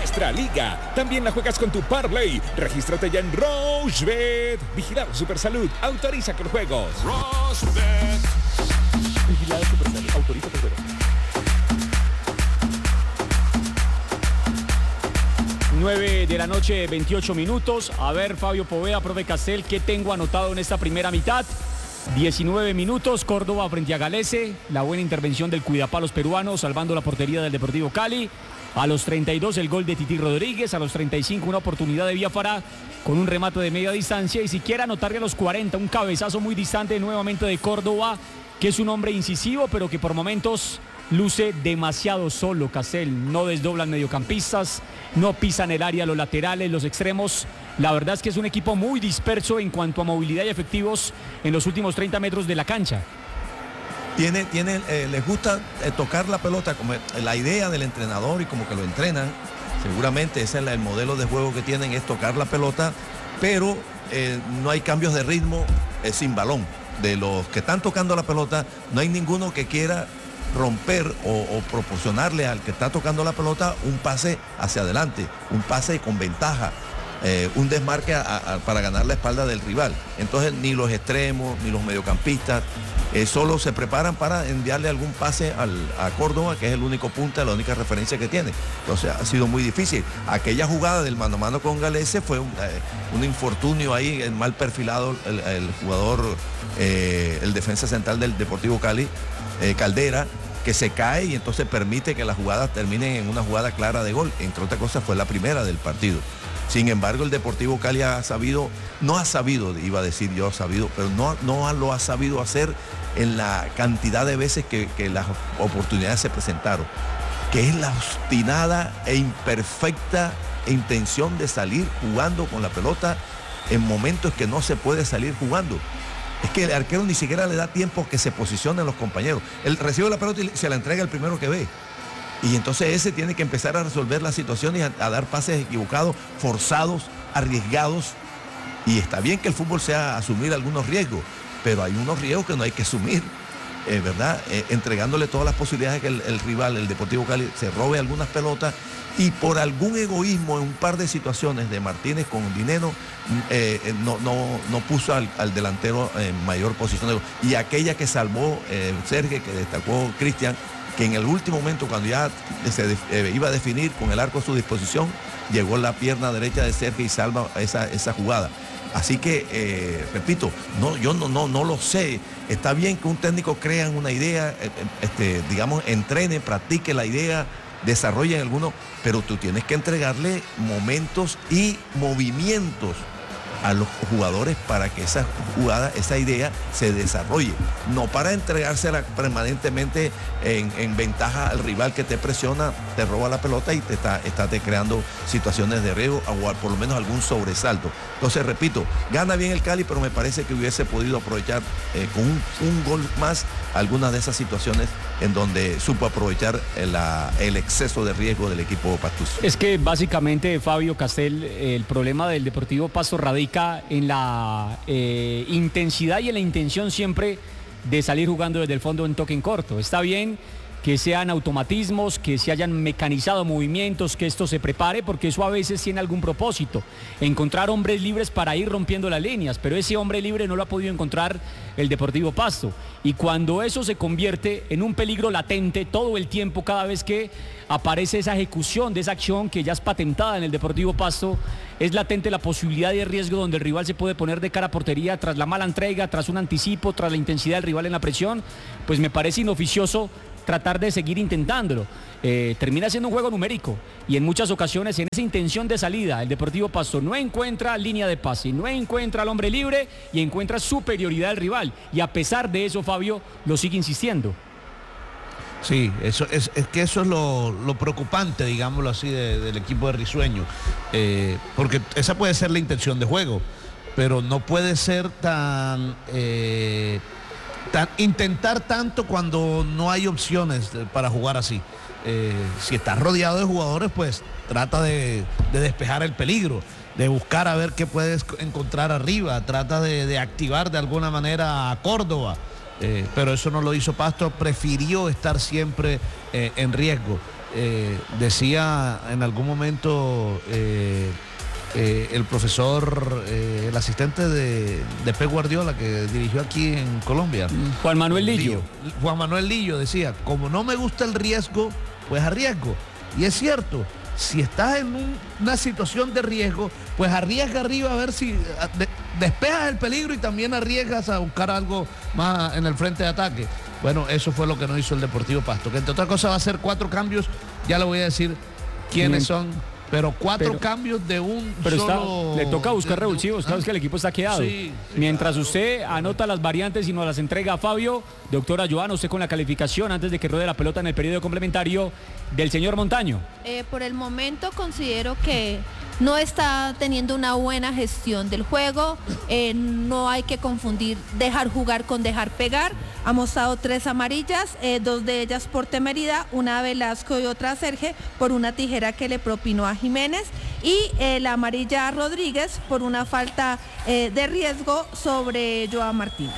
nuestra liga. También la juegas con tu parlay. Regístrate ya en Rochebet. Vigilado Supersalud. Autoriza con juegos. Rochebet. Vigilado Supersalud. Autoriza con juegos. 9 de la noche, 28 minutos. A ver, Fabio Poveda, profe Castel, ¿qué tengo anotado en esta primera mitad? 19 minutos, Córdoba frente a Galese. La buena intervención del cuidapalos peruano, salvando la portería del Deportivo Cali. A los 32 el gol de Titi Rodríguez. A los 35 una oportunidad de Biafara con un remate de media distancia. Y siquiera anotarle a los 40 un cabezazo muy distante nuevamente de Córdoba, que es un hombre incisivo, pero que por momentos luce demasiado solo. Castel, no desdoblan mediocampistas, no pisan el área, los laterales, los extremos. La verdad es que es un equipo muy disperso en cuanto a movilidad y efectivos en los últimos 30 metros de la cancha. Les gusta tocar la pelota, como la idea del entrenador y como que lo entrenan. Seguramente ese es el modelo de juego que tienen, es tocar la pelota, pero no hay cambios de ritmo sin balón. De los que están tocando la pelota, no hay ninguno que quiera romper o proporcionarle al que está tocando la pelota un pase hacia adelante, un pase con ventaja, un desmarque para ganar la espalda del rival. Entonces ni los extremos ni los mediocampistas solo se preparan para enviarle algún pase a Córdoba, que es el único punta, la única referencia que tiene. Entonces ha sido muy difícil. Aquella jugada del mano a mano con Galese fue un infortunio ahí, mal perfilado el jugador, el defensa central del Deportivo Cali, Caldera, que se cae y entonces permite que las jugadas terminen en una jugada clara de gol. Entre otras cosas fue la primera del partido. Sin embargo, el Deportivo Cali no ha sabido, pero no lo ha sabido hacer en la cantidad de veces que las oportunidades se presentaron, que es la obstinada e imperfecta intención de salir jugando con la pelota en momentos que no se puede salir jugando. Es que el arquero ni siquiera le da tiempo que se posicionen los compañeros. Él recibe la pelota y se la entrega el primero que ve. Y entonces ese tiene que empezar a resolver las situaciones, a dar pases equivocados, forzados, arriesgados. Y está bien que el fútbol sea asumir algunos riesgos, pero hay unos riesgos que no hay que asumir, ¿verdad? Entregándole todas las posibilidades de que el rival, el Deportivo Cali, se robe algunas pelotas. Y por algún egoísmo en un par de situaciones de Martínez con Dineno, no puso al delantero en mayor posición de gol. Y aquella que salvó Sergio, que destacó Cristian, que en el último momento, cuando ya se iba a definir con el arco a su disposición, llegó la pierna derecha de Sergio y salva esa jugada. Así que, repito, yo no lo sé. Está bien que un técnico crea una idea, entrene, practique la idea, desarrolle alguno, pero tú tienes que entregarle momentos y movimientos a los jugadores para que esa jugada, esa idea se desarrolle, no para entregársela permanentemente en ventaja al rival que te presiona, te roba la pelota y te está creando situaciones de riesgo o por lo menos algún sobresalto. Entonces, repito, gana bien el Cali, pero me parece que hubiese podido aprovechar con un gol más algunas de esas situaciones en donde supo aprovechar el exceso de riesgo del equipo pastuso. Es que básicamente, Fabio Castel, el problema del Deportivo Pasto radica en la intensidad y en la intención siempre de salir jugando desde el fondo en toque en corto. Está bien que sean automatismos, que se hayan mecanizado movimientos, que esto se prepare, porque eso a veces tiene algún propósito, encontrar hombres libres para ir rompiendo las líneas, pero ese hombre libre no lo ha podido encontrar el Deportivo Pasto, y cuando eso se convierte en un peligro latente todo el tiempo, cada vez que aparece esa ejecución de esa acción que ya es patentada en el Deportivo Pasto, es latente la posibilidad de riesgo donde el rival se puede poner de cara a portería tras la mala entrega, tras un anticipo, tras la intensidad del rival en la presión. Pues me parece inoficioso tratar de seguir intentándolo. Termina siendo un juego numérico y en muchas ocasiones en esa intención de salida el Deportivo Pasto no encuentra línea de pase, no encuentra al hombre libre y encuentra superioridad del rival, y a pesar de eso, Fabio, lo sigue insistiendo. Sí, es que eso es lo preocupante, digámoslo así, del equipo de Risueño, porque esa puede ser la intención de juego, pero no puede ser intentar tanto cuando no hay opciones para jugar así. Si estás rodeado de jugadores, pues trata de despejar el peligro, de buscar a ver qué puedes encontrar arriba, trata de activar de alguna manera a Córdoba, pero eso no lo hizo Pasto, prefirió estar siempre en riesgo. decía en algún momento el profesor, el asistente de Pep Guardiola que dirigió aquí en Colombia. Juan Manuel Lillo. Juan Manuel Lillo decía, como no me gusta el riesgo, pues arriesgo. Y es cierto, si estás en una situación de riesgo, pues arriesga arriba a ver si despejas el peligro y también arriesgas a buscar algo más en el frente de ataque. Bueno, eso fue lo que no hizo el Deportivo Pasto, que entre otras cosas va a hacer 4 cambios, ya le voy a decir quiénes son. Pero 4 cambios de un solo... le toca buscar revulsivos, claro, es que el equipo está quedado. Sí, Mientras usted anota las variantes y nos las entrega a Fabio, doctora Joana, usted con la calificación antes de que ruede la pelota en el periodo complementario del señor Montaño. Por el momento considero que no está teniendo una buena gestión del juego, no hay que confundir dejar jugar con dejar pegar. Ha mostrado 3 amarillas, 2 de ellas por temeridad, una a Velasco y otra a Serge por una tijera que le propinó a Jiménez, y la amarilla a Rodríguez por una falta de riesgo sobre Joao Martínez.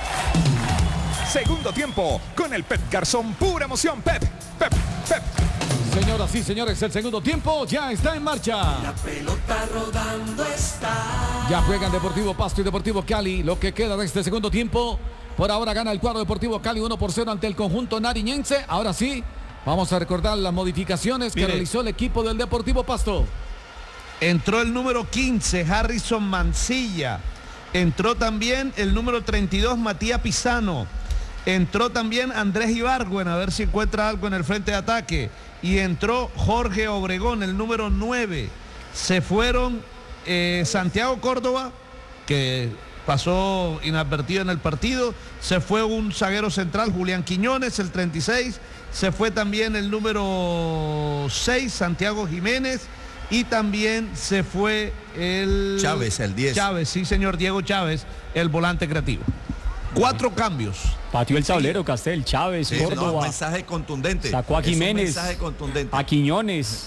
Segundo tiempo con el Pep Garzón, pura emoción. Pep. Señoras y señores, el segundo tiempo ya está en marcha. La pelota rodando está. Ya juegan Deportivo Pasto y Deportivo Cali. Lo que queda de este segundo tiempo. Por ahora gana el cuadro Deportivo Cali 1-0 ante el conjunto nariñense. Ahora sí, vamos a recordar las modificaciones que realizó el equipo del Deportivo Pasto. Entró el número 15, Harrison Mancilla. Entró también el número 32, Matías Pisano. Entró también Andrés Ibargüen, a ver si encuentra algo en el frente de ataque. Y entró Jorge Obregón, el número 9. Se fueron Santiago Córdoba, que pasó inadvertido en el partido. Se fue un zaguero central, Julián Quiñones, el 36. Se fue también el número 6, Santiago Jiménez. Y también se fue el... Chávez, el 10. Chávez, sí señor, Diego Chávez, el volante creativo. 4 cambios. Pateó el tablero, Castel, Chávez, Sí, Córdoba. no, mensaje contundente. Sacó a Jiménez. Es un mensaje contundente. A Quiñones.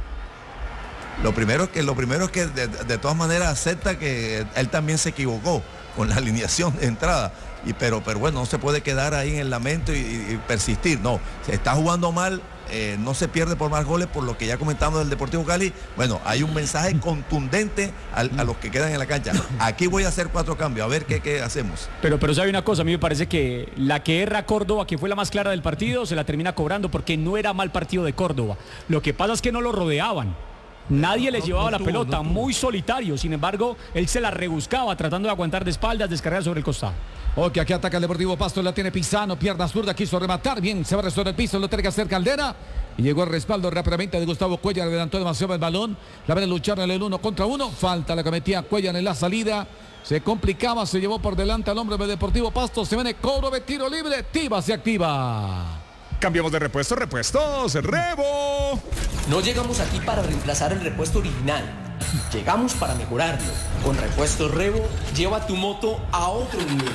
Lo primero es que de todas maneras acepta que él también se equivocó con la alineación de entrada. Pero bueno, no se puede quedar ahí en el lamento y persistir. No, se está jugando mal, no se pierde por más goles, por lo que ya comentamos del Deportivo Cali. Bueno, hay un mensaje contundente a los que quedan en la cancha. Aquí voy a hacer 4 cambios, a ver qué hacemos. Pero sabe una cosa, a mí me parece que la que erra Córdoba, que fue la más clara del partido, se la termina cobrando porque no era mal partido de Córdoba. Lo que pasa es que no lo rodeaban. Nadie le llevaba la pelota, muy solitario. Sin embargo, él se la rebuscaba tratando de aguantar de espaldas, descargar sobre el costado. Ok, aquí ataca el Deportivo Pasto, la tiene Pisano, pierna zurda, quiso rematar, bien, se va a restaurar el piso, lo tiene que hacer Caldera. Y llegó el respaldo rápidamente de Gustavo Cuellar, adelantó demasiado el balón. La van a luchar en el 1 contra 1, falta la que metía Cuellar en la salida. Se complicaba, se llevó por delante al hombre del Deportivo Pasto, se viene cobro de tiro libre, Tiva se activa. Cambiamos de repuestos, Rebo. No llegamos aquí para reemplazar el repuesto original. Llegamos para mejorarlo. Con Repuestos Rebo, lleva tu moto a otro nivel.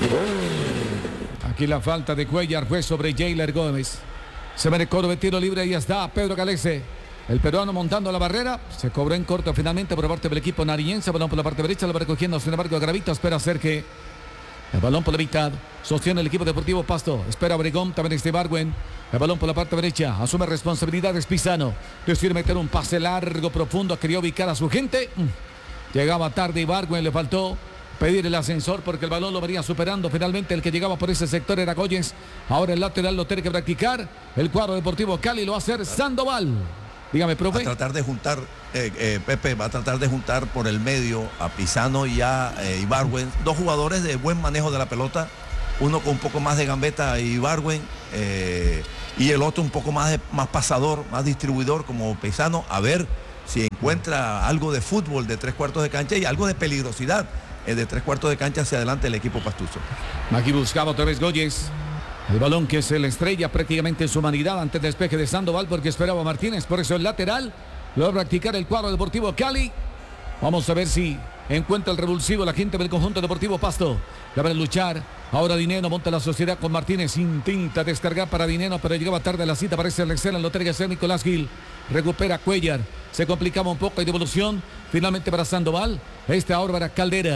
Aquí la falta de Cuellar fue sobre Jailer Gómez. Se viene cobro de tiro libre y ya está Pedro Galese. El peruano montando la barrera. Se cobró en corto finalmente por parte del equipo nariñense. Balón por la parte derecha, lo va recogiendo. Sin embargo, Gravito espera hacer que el balón por la mitad. Sostiene el equipo Deportivo Pasto. Espera Obregón, también está Ibargüen. El balón por la parte derecha. Asume responsabilidades Pisano. Decide meter un pase largo, profundo. Quería ubicar a su gente. Llegaba tarde Ibargüen, le faltó pedir el ascensor porque el balón lo venía superando. Finalmente el que llegaba por ese sector era Goyens. Ahora el lateral lo tiene que practicar. El cuadro Deportivo Cali lo va a hacer Sandoval. Dígame, profe. Va a tratar de juntar, Pepe, va a tratar de juntar por el medio a Pisano y a Ibargüen. 2 jugadores de buen manejo de la pelota. Uno con un poco más de gambeta, Ibargüen, y el otro un poco más pasador, más distribuidor como Pisano. A ver si encuentra algo de fútbol de 3/4 de cancha y algo de peligrosidad de 3/4 de cancha hacia adelante el equipo pastuso. Aquí buscaba otra vez Goyes. El balón que se le estrella prácticamente en su humanidad ante el despeje de Sandoval porque esperaba a Martínez. Por eso el lateral lo va a practicar el cuadro Deportivo Cali. Vamos a ver si encuentra el revulsivo la gente del conjunto Deportivo Pasto. La van a luchar. Ahora Dineno monta la sociedad con Martínez. Intenta descargar para Dineno, pero llegaba tarde a la cita. Parece el Excel. Lo tiene que hacer Nicolás Gil. Recupera Cuellar. Se complicaba un poco. Hay devolución finalmente para Sandoval. Ahora para Caldera.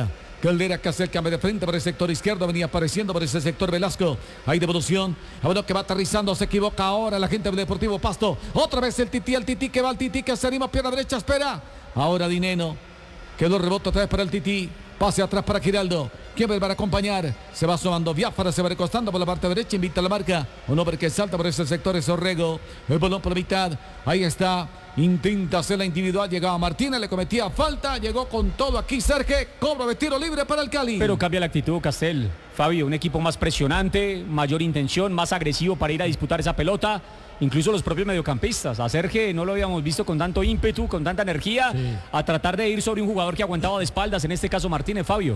Caldera que hace el cambio de frente por el sector izquierdo. Venía apareciendo por ese sector Velasco. Hay devolución. Bueno, que va aterrizando. Se equivoca ahora la gente del Deportivo Pasto. Otra vez el Tití que va al Tití que se anima. Pierna derecha. Espera. Ahora Dineno. Quedó el rebote otra vez para el Tití. Pase atrás para Giraldo. ¿Quién va a acompañar? Se va sumando Biafara, se va recostando por la parte derecha, invita a la marca. Un hombre que salta por ese sector es Orrego. El balón por la mitad. Ahí está. Intenta hacer la individual. Llegaba Martínez, le cometía falta. Llegó con todo aquí Sergio. Cobro de tiro libre para el Cali. Pero cambia la actitud, Castel. Fabio, un equipo más presionante, mayor intención, más agresivo para ir a disputar esa pelota. Incluso los propios mediocampistas. A Sergio no lo habíamos visto con tanto ímpetu, con tanta energía, sí, a tratar de ir sobre un jugador que aguantaba de espaldas, en este caso Martínez, Fabio.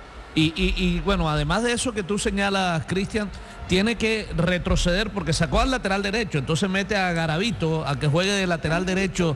Y bueno, además de eso que tú señalas, Cristian, tiene que retroceder porque sacó al lateral derecho, entonces mete a Garavito a que juegue de lateral derecho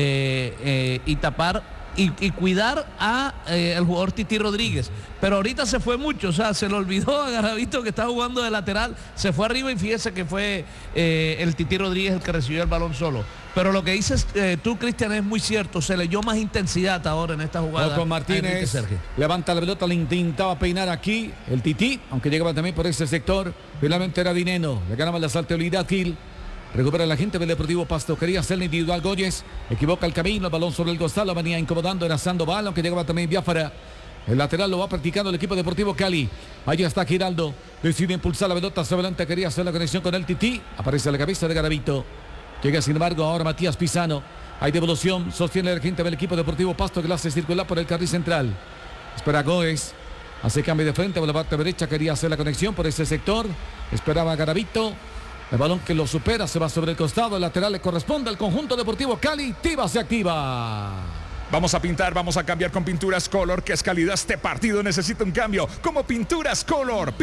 y tapar y cuidar a el jugador Tití Rodríguez. Pero ahorita se fue mucho, o sea, se le olvidó a Garavito que está jugando de lateral, se fue arriba y fíjese que fue el Tití Rodríguez el que recibió el balón solo. Pero lo que dices tú, Cristian, es muy cierto, se leyó más intensidad ahora en esta jugada. Con Martínez, levanta la pelota, le intentaba peinar aquí el Tití, aunque llegaba también por ese sector, finalmente era Dineno, le ganaba la saltabilidad Gil. Recupera la gente del Deportivo Pasto. Quería hacerle individual Góyez. Equivoca el camino. El balón sobre el costado. Lo venía incomodando. Era Sandoval. Aunque llegaba también Biafara. El lateral lo va practicando el equipo Deportivo Cali. Allí está Giraldo. Decide impulsar la pelota hacia adelante. Quería hacer la conexión con el Tití. Aparece la cabeza de Garavito. Llega sin embargo ahora Matías Pisano. Hay devolución. Sostiene la gente del equipo Deportivo Pasto que la hace circular por el carril central. Espera Góez. Hace cambio de frente por la parte derecha. Quería hacer la conexión por ese sector. Esperaba Garavito. El balón que lo supera se va sobre el costado. El lateral le corresponde al conjunto Deportivo Cali. Tiva se activa. Vamos a pintar, vamos a cambiar con Pinturas Color, que es calidad. Este partido necesita un cambio. Como Pinturas Color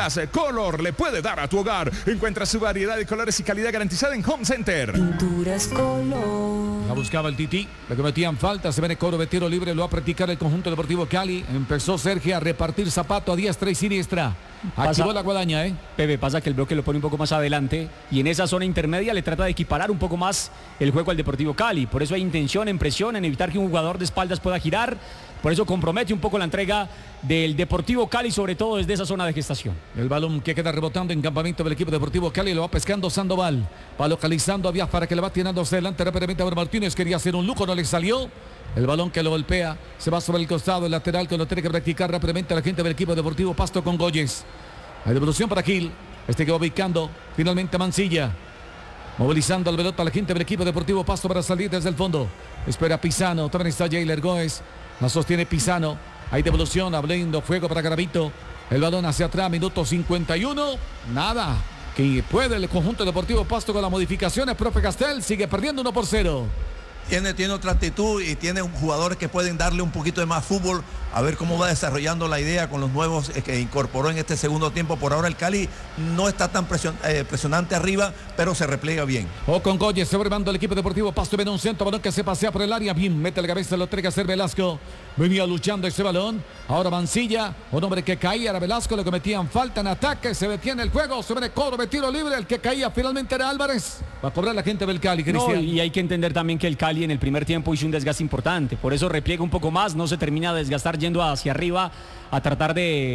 le puede dar a tu hogar. Encuentra su variedad de colores y calidad garantizada en Home Center. Pinturas Color. La buscaba el Tití, le cometían falta. Se viene cobro de tiro libre, lo va a practicar el conjunto Deportivo Cali. Empezó Sergio a repartir zapato a diestra y siniestra. Activó la guadaña, Pepe, pasa que el bloque lo pone un poco más adelante y en esa zona intermedia le trata de equiparar un poco más el juego al Deportivo Cali. Por eso hay intención, en presión, en evitar que un jugador de espaldas pueda girar. Por eso compromete un poco la entrega del Deportivo Cali, sobre todo desde esa zona de gestación. El balón que queda rebotando en campamento del equipo Deportivo Cali, lo va pescando Sandoval. Va localizando a Biafara que le va tirando hacia adelante rápidamente a Martínez. Quería hacer un lujo, no le salió. El balón que lo golpea, se va sobre el costado, el lateral que lo tiene que practicar rápidamente la gente del equipo Deportivo Pasto con Góyez. Hay devolución para Gil, que va ubicando finalmente Mancilla. Movilizando la pelota a la gente del equipo Deportivo Pasto para salir desde el fondo. Espera Pisano, también está Jailer Góez. La sostiene Pisano. Hay devolución, abriendo fuego para Garavito. El balón hacia atrás, minuto 51. Nada que puede el conjunto Deportivo Pasto con las modificaciones. Profe Castel sigue perdiendo 1-0. Tiene otra actitud y tiene jugadores que pueden darle un poquito de más fútbol, a ver cómo va desarrollando la idea con los nuevos que incorporó en este segundo tiempo. Por ahora el Cali no está tan presionante arriba, pero se repliega bien. O con Góyez, se va armando el equipo Deportivo Pasto, viene un centro, balón que se pasea por el área, bien, mete la cabeza, lo tiene que hacer Velasco. Venía luchando ese balón, ahora Mancilla, un hombre que caía, era Velasco, le cometían falta en ataque, se detiene el juego, se viene cobro de tiro libre, el que caía finalmente era Álvarez. Va a cobrar la gente del Cali, Cristian. No, y hay que entender también que el Cali en el primer tiempo hizo un desgaste importante, por eso repliega un poco más, no se termina de desgastar yendo hacia arriba a tratar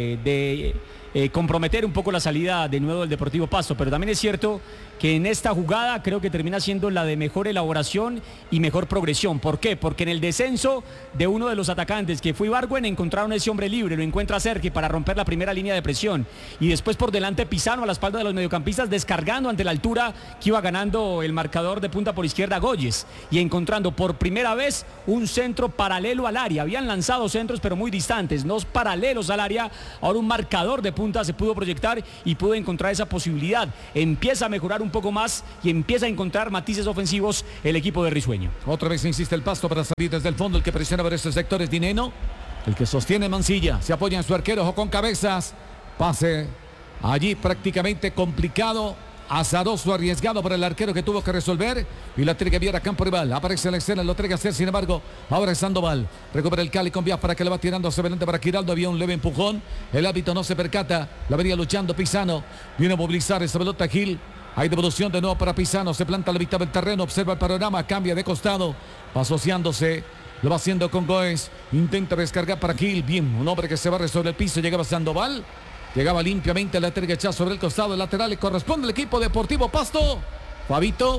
de comprometer un poco la salida de nuevo del Deportivo Pasto, pero también es cierto que en esta jugada creo que termina siendo la de mejor elaboración y mejor progresión. ¿Por qué? Porque en el descenso de uno de los atacantes, que fue Ibargüen, encontraron ese hombre libre, lo encuentra Sergio para romper la primera línea de presión y después por delante Pisano a la espalda de los mediocampistas, descargando ante la altura que iba ganando el marcador de punta por izquierda Góyez y encontrando por primera vez un centro paralelo al área. Habían lanzado centros pero muy distantes, no paralelos al área. Ahora un marcador de punta se pudo proyectar y pudo encontrar esa posibilidad. Empieza a mejorar un poco más y empieza a encontrar matices ofensivos el equipo de Risueño. Otra vez insiste el Pasto para salir desde el fondo. El que presiona por estos sectores, Dineno. El que sostiene Mancilla. Se apoya en su arquero, ojo con cabezas. Pase allí prácticamente complicado, azaroso, arriesgado para el arquero que tuvo que resolver y la tiene que enviar a campo rival. Aparece en la escena, lo tiene que hacer, sin embargo ahora es Sandoval, recupera el Cali con Biafara que le va tirando hacia adelante para Giraldo. Había un leve empujón, el árbitro no se percata, la venía luchando Pisano, viene a movilizar esa pelota Gil. Hay devolución de nuevo para Pisano, se planta a la mitad del terreno, observa el panorama, cambia de costado, va asociándose Lo va haciendo con Goes. Intenta descargar para Gil. Bien, un hombre que se barre sobre el piso. Llegaba Sandoval. Llegaba limpiamente la echada sobre el costado lateral. Le corresponde al equipo Deportivo Pasto. Fabito.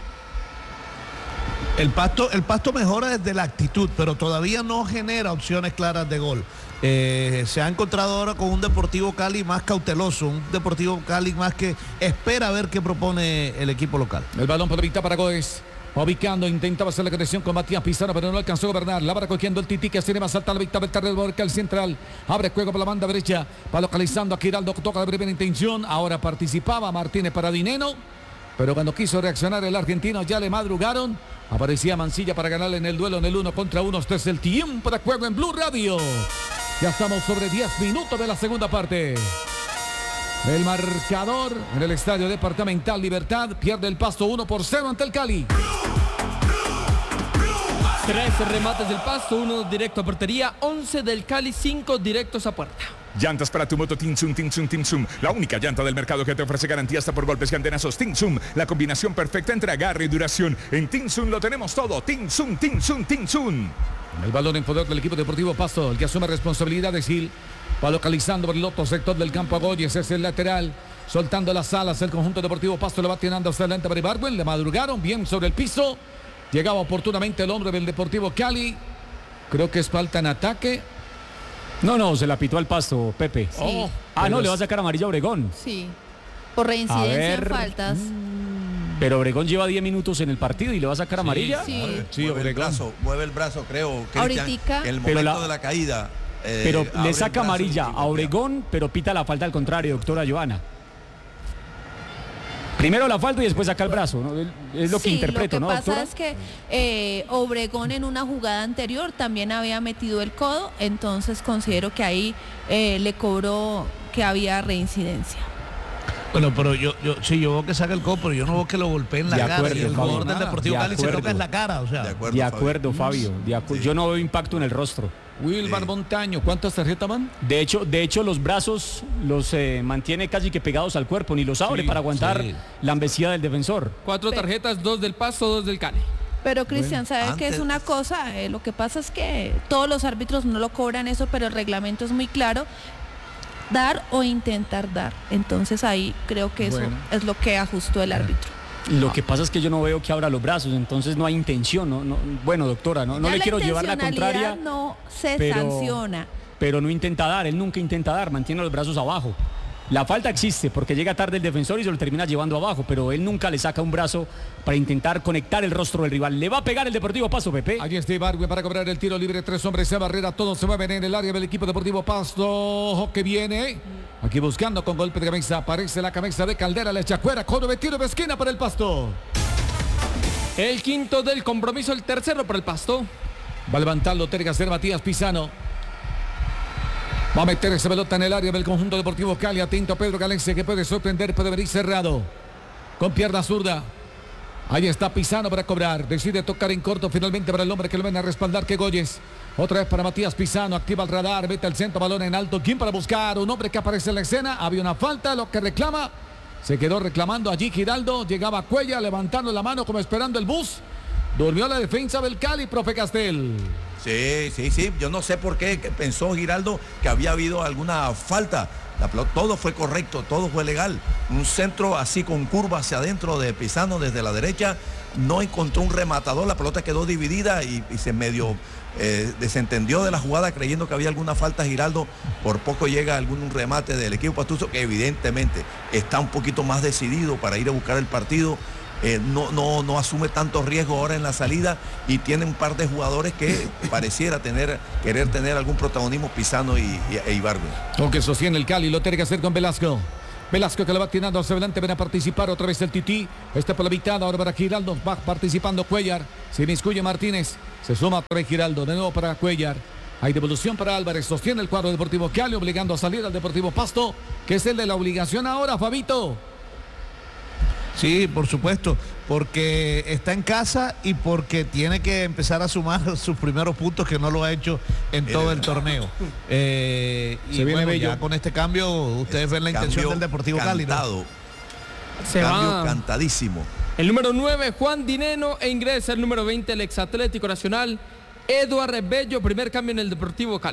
El Pasto mejora desde la actitud, pero todavía no genera opciones claras de gol. Se ha encontrado ahora con un Deportivo Cali más cauteloso, un Deportivo Cali más que espera a ver qué propone el equipo local. El balón por la mitad para Goes. Ubicando, intentaba hacer la conexión con Matías Pizarro, pero no alcanzó a gobernar. La va recogiendo el Titi, que tiene más alta la victoria del Borca central. Abre juego por la banda derecha. Va localizando a Giraldo, toca de primera intención. Ahora participaba Martínez para Dineno. Pero cuando quiso reaccionar el argentino, ya le madrugaron. Aparecía Mancilla para ganarle en el duelo en el 1 contra 1. Este es el tiempo de juego en Blue Radio. Ya estamos sobre 10 minutos de la segunda parte. El marcador en el Estadio Departamental Libertad pierde el Pasto 1-0 ante el Cali. 13 remates del Pasto, 1 directo a portería, 11 del Cali, 5 directos a puerta. Llantas para tu moto Tinsum, la única llanta del mercado que te ofrece garantía hasta por golpes y antenazos. Tinsum, la combinación perfecta entre agarre y duración. En Tinsum lo tenemos todo. Tinsum. El balón en poder del equipo Deportivo Pasto, el que asume responsabilidad es Gil. Va localizando por el otro sector del campo a Goyes, es el lateral. Soltando las alas, el conjunto Deportivo Pasto lo va tirando hacia adelante para Ibargüen. Le madrugaron bien sobre el piso. Llegaba oportunamente el hombre del Deportivo Cali. Creo que es falta en ataque. No, se la pitó al Pasto, Pepe. Sí. No, le va a sacar amarilla a Obregón. Sí, por reincidencia en faltas. Pero Obregón lleva 10 minutos en el partido y le va a sacar amarilla. Sí. Mueve el brazo, creo, Ahoritica. en el momento de la caída. Pero le saca amarilla a Obregón, pero pita la falta al contrario, doctora Joana. Primero la falta y después saca el brazo, ¿no? Es lo que interpreto, ¿no, doctora? Lo que pasa es que Obregón en una jugada anterior también había metido el codo, entonces considero que ahí le cobró que había reincidencia. Bueno, pero yo veo que saca el codo, pero yo no veo que lo golpee en la cara. Y el jugador del Deportivo Cali se toca en la cara, o sea. De acuerdo, Fabio. Sí. Yo no veo impacto en el rostro. Wilmar Montaño, ¿cuántas tarjetas van? De hecho, los brazos los mantiene casi que pegados al cuerpo, ni los abre para aguantar la embestida del defensor. 4 tarjetas, 2 del Pasto, 2 del Cali. Pero Cristian, ¿sabe qué es una cosa? Lo que pasa es que todos los árbitros no lo cobran eso, pero el reglamento es muy claro. Dar o intentar dar. Entonces ahí creo que eso es lo que ajustó el árbitro. Lo que pasa es que yo no veo que abra los brazos, entonces no hay intención. No, bueno, doctora, no le quiero llevar la contraria. No se sanciona. Pero no intenta dar, él nunca intenta dar, mantiene los brazos abajo. La falta existe porque llega tarde el defensor y se lo termina llevando abajo, pero él nunca le saca un brazo para intentar conectar el rostro del rival. Le va a pegar el Deportivo Pasto, Pepe. Allí está Ibargüen para cobrar el tiro libre. 3 hombres se barrera, todos se mueven en el área del equipo Deportivo Pasto. Ojo que viene. Aquí buscando con golpe de cabeza. Aparece la cabeza de Caldera, le echa fuera. Con tiro de esquina para el Pasto. El quinto del compromiso, el tercero para el Pasto. Va levantando Tergacer Matías Pizano. Va a meter esa pelota en el área del conjunto Deportivo Cali. Atento a Pedro Galese, que puede sorprender, puede venir cerrado. Con pierna zurda. Ahí está Pizano para cobrar. Decide tocar en corto finalmente para el hombre que lo ven a respaldar, que Goyes. Otra vez para Matías Pizano. Activa el radar, mete al centro, balón en alto. ¿Quién para buscar? Un hombre que aparece en la escena. Había una falta, lo que reclama. Se quedó reclamando allí Giraldo. Llegaba Cuella levantando la mano como esperando el bus. Durmió la defensa del Cali, profe Castel. Sí. Yo no sé por qué pensó Giraldo que había habido alguna falta. Todo fue correcto, todo fue legal. Un centro así con curva hacia adentro de Pizano desde la derecha. No encontró un rematador, la pelota quedó dividida y se medio desentendió de la jugada creyendo que había alguna falta Giraldo. Por poco llega algún remate del equipo pastuso que evidentemente está un poquito más decidido para ir a buscar el partido. No asume tanto riesgo ahora en la salida y tiene un par de jugadores que pareciera querer tener algún protagonismo, Pizano e Ibargüen. Aunque sostiene el Cali, lo tiene que hacer con Velasco. Velasco que lo va tirando hacia adelante, ven a participar otra vez el Tití. Por la mitad, ahora para Giraldo, va participando Cuellar. Se inmiscuye Martínez, se suma otra vez Giraldo, de nuevo para Cuellar. Hay devolución para Álvarez, sostiene el cuadro Deportivo Cali, obligando a salir al Deportivo Pasto, que es el de la obligación ahora, Fabito. Sí, por supuesto, porque está en casa y porque tiene que empezar a sumar sus primeros puntos que no lo ha hecho en todo el torneo. Y se viene bello. Ya con este cambio, ustedes ven la intención del Deportivo Cali, ¿no? Se va cantadísimo. El número 9, Juan Dineno, e ingresa el número 20, el exatlético Nacional, Eduard Bello, primer cambio en el Deportivo Cali.